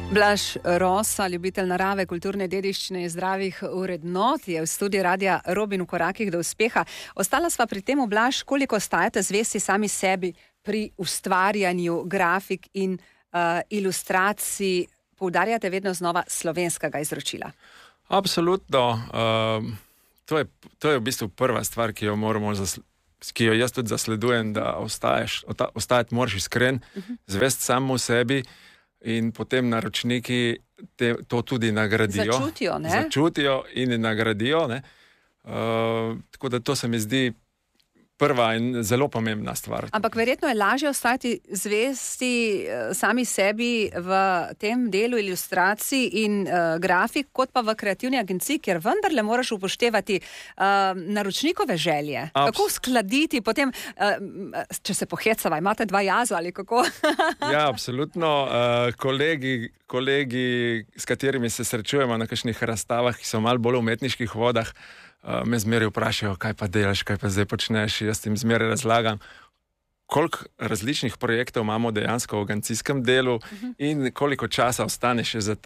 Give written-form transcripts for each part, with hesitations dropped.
Blaž Rosa, ljubitelj narave, kulturne dediščine in zdravih vrednot, je v studiu Radia Robin v korakih do uspeha. Ostala sva pri tem, Blaž, koliko stajate zvesti sami sebi pri ustvarjanju grafik in ilustracij, poudarjate vedno znova slovenskega izročila? Absolutno. To je v bistvu prva stvar, ki jo jaz tudi zasledujem, da ostajati moraš iskren, zvest samo v sebi. In potem naročniki to tudi nagradijo. Začutijo in nagradijo. Tako da to se mi zdi prva in zelo pomembna stvar. Ampak verjetno je lažje ostati zvesti sami sebi v tem delu ilustracij in grafik, kot pa v kreativni agenciji, kjer vendarle moraš upoštevati naročnikove želje. Kako skladiti potem, če se pohecava, imate dva jaza ali kako? Ja, absolutno. Kolegi, s katerimi se srečujemo na kakšnih razstavah, ki so malo bolj v umetniških vodah, me zmeraj vprašajo, kaj pa delaš, kaj pa zdaj počneš. Jaz jim zmeraj razlagam, koliko različnih projektov imamo dejansko v agencijskem delu in koliko časa ostane še za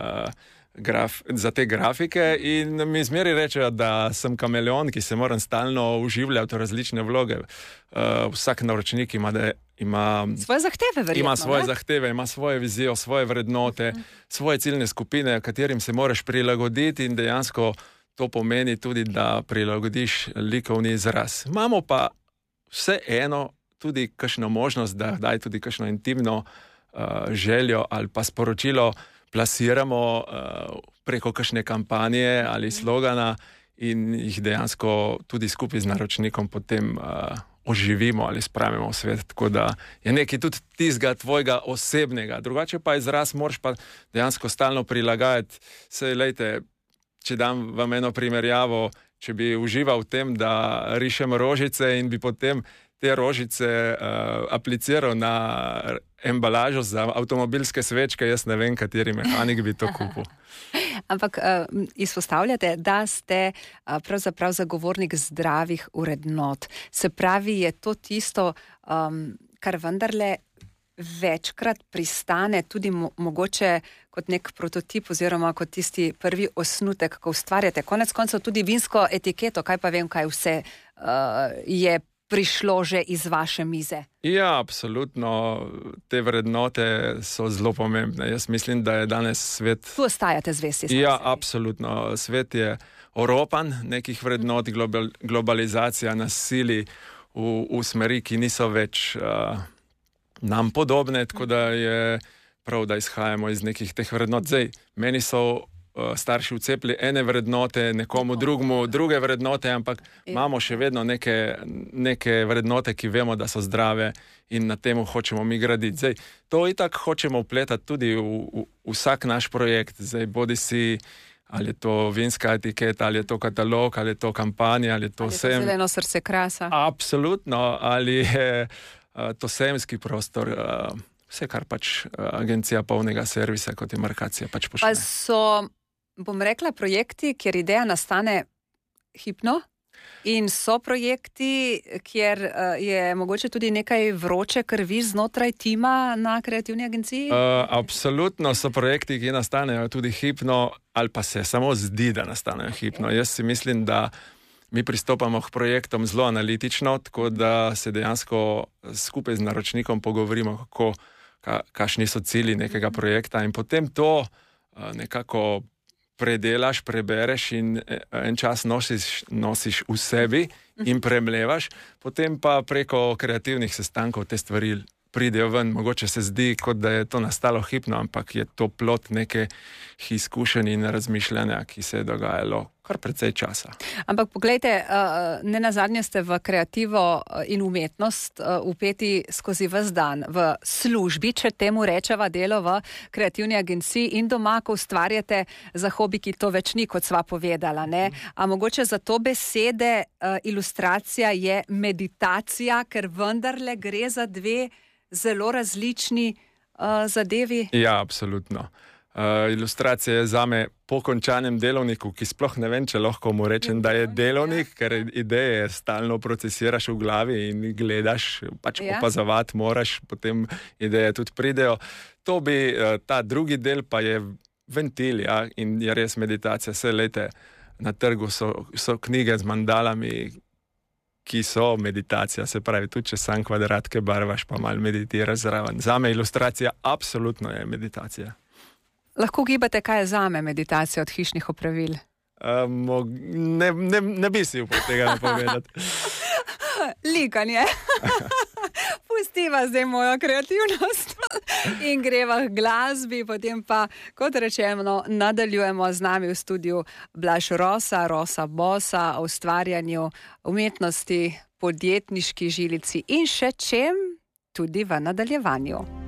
te grafike. In mi zmeraj rečejo, da sem kameleon, ki se moram stalno vživljati v različne vloge. Vsak naročnik ima svoje zahteve, verjetno. Ima svoje zahteve, ima svojo vizijo, svoje vrednote, svoje ciljne skupine, katerim se moraš prilagoditi, in dejansko to pomeni tudi, da prilagodiš likovni izraz. Imamo pa vseeno tudi kakšno možnost, da daj tudi kakšno intimno željo ali pa sporočilo plasiramo preko kakšne kampanje ali slogana in jih dejansko tudi skupaj z naročnikom potem oživimo ali spravimo v svet. Tako da je nekaj tudi tistega tvojega osebnega. Drugače pa izraz moraš pa dejansko stalno prilagajati. Sej, lejte, če dam vam eno primerjavo, če bi užival v tem, da rišem rožice in bi potem te rožice apliciral na embalažo za avtomobilske svečke, jaz ne vem, kateri mehanik bi to kupil. Ampak izpostavljate, da ste pravzaprav zagovornik zdravih vrednot. Se pravi, je to tisto, kar vendarle večkrat pristane tudi mogoče kot nek prototip oziroma kot tisti prvi osnutek, ko ustvarjate. Konec koncev tudi vinsko etiketo, kaj pa vem, kaj vse je prišlo že iz vaše mize. Ja, absolutno. Te vrednote so zelo pomembne. Jaz mislim, da je danes svet... Tu ostajate zvesti. Ja, absolutno. Svet je oropan nekih vrednot, globalizacija nas sili v smeri, ki niso več nam podobne, tako da je prav, da izhajamo iz nekih teh vrednot. Zdaj, meni so starši vcepili ene vrednote, nekomu drugemu druge vrednote, ampak imamo še vedno neke vrednote, ki vemo, da so zdrave in na temu hočemo mi graditi. Zdaj, to itak hočemo vpletati tudi v vsak naš projekt. Zdaj, bodi si, ali je to vinska etiketa, ali je to katalog, ali je to kampanja, ali je to sem... zeleno srce krasa. Absolutno, ali je to sejemski prostor, vse, kar pač agencija polnega servisa, kot je markacija, pač počne. Pa so, bom rekla, projekti, kjer ideja nastane hipno, in so projekti, kjer je mogoče tudi nekaj vroče krvi znotraj tima na kreativni agenciji? Absolutno so projekti, ki nastanejo tudi hipno, ali pa se samo zdi, da nastanejo hipno. Jaz si mislim, da mi pristopamo k projektom zelo analitično, tako da se dejansko skupaj z naročnikom pogovorimo, kakšni so cilji nekega projekta, in potem to nekako predelaš, prebereš in en čas nosiš v sebi in premlevaš, potem pa preko kreativnih sestankov te stvari pridejo ven. Mogoče se zdi, kot da je to nastalo hipno, ampak je to plod nekih izkušenj in razmišljanja, ki se je dogajalo kar precej časa. Ampak poglejte, ne nazadnje ste v kreativo in umetnost vpeti skozi ves dan v službi, če temu rečeva, delo v kreativni agenciji, in doma, ko ustvarjate za hobi, ki to več ni, kot sva povedala, ne? A mogoče za to besede ilustracija je meditacija, ker vendarle gre za dve zelo različni zadevi? Ja, absolutno. Ilustracija je zame po končanem delovniku, ki sploh ne vem, če lahko mu rečem, da je delovnik, ker ideje stalno procesiraš v glavi in gledaš, pač opazovati moraš, potem ideje tudi pridejo. To bi, ta drugi del pa je ventil, ja, in je res meditacija. Vse lete na trgu so knjige z mandalami, ki so meditacija, se pravi, tudi če sam kvadratke barvaš, pa malo meditiraš zraven. Zame ilustracija absolutno je meditacija. Lahko gibate, kaj je zame meditacija od hišnih opravil? Ne bi si upal tega napovedati. Likanje. Pustiva zdaj mojo kreativnost in greva k glasbi, potem pa, kot rečemo, nadaljujemo z nami v studiu Blaž Rosa Bosa o ustvarjanju umetnosti, podjetniški žilici in še čem tudi v nadaljevanju.